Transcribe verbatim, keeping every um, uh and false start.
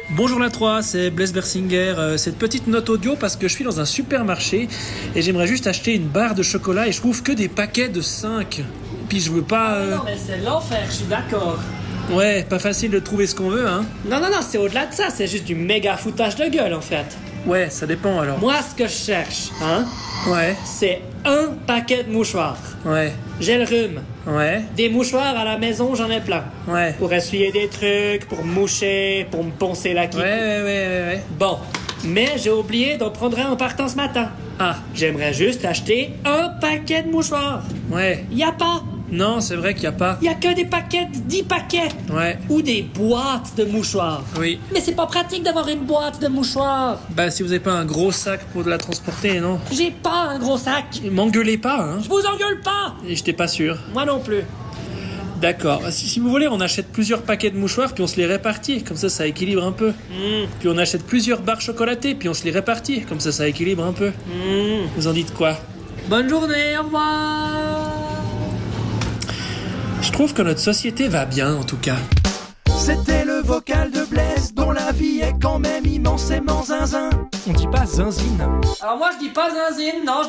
Bonjour la trois, c'est Blaise Bersinger. Euh, cette petite note audio parce que je suis dans un supermarché et j'aimerais juste acheter une barre de chocolat et je trouve que des paquets de cinq. Et puis je veux pas... euh, Non mais c'est l'enfer, je suis d'accord. Ouais, pas facile de trouver ce qu'on veut, hein. Non non non, c'est au-delà de ça, c'est juste du méga foutage de gueule en fait. Ouais, ça dépend alors. Moi ce que je cherche, hein, Ouais, c'est un paquet de mouchoirs. ouais, J'ai le rhume. ouais, Des mouchoirs à la maison, j'en ai plein. ouais. Pour essuyer des trucs, pour me moucher, pour me poncer la Ouais, kiki. ouais, ouais, ouais, ouais. Bon, mais j'ai oublié d'en prendre un en partant ce matin. Ah, J'aimerais juste acheter un paquet de mouchoirs. ouais. Y a pas. Non, c'est vrai qu'il y a pas. Y a que des paquets, de dix paquets. Ouais, Ou des boîtes de mouchoirs. oui. Mais c'est pas pratique d'avoir une boîte de mouchoirs. Bah si vous avez pas un gros sac pour la transporter, non. J'ai pas un gros sac. M'engueulez pas, hein. Je vous engueule pas. Et j'étais pas sûr. Moi non plus. D'accord. Si, si vous voulez, on achète plusieurs paquets de mouchoirs puis on se les répartit. Comme ça, ça équilibre un peu. Mmh. Puis on achète plusieurs barres chocolatées puis on se les répartit. Comme ça, ça équilibre un peu. Mmh. Vous en dites quoi? Bonne journée, au revoir. Je trouve que notre société va bien, en tout cas. C'était le vocal de Blaise, dont la vie est quand même immensément zinzin. On dit pas zinzine. Alors moi je dis pas zinzine, non.